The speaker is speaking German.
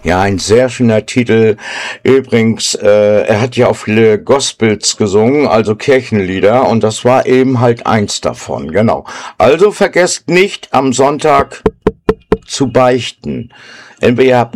Ja, ein sehr schöner Titel. Übrigens, er hat ja auch viele Gospels gesungen, also Kirchenlieder, und das war eben halt eins davon, genau. Also vergesst nicht, am Sonntag zu beichten. Entweder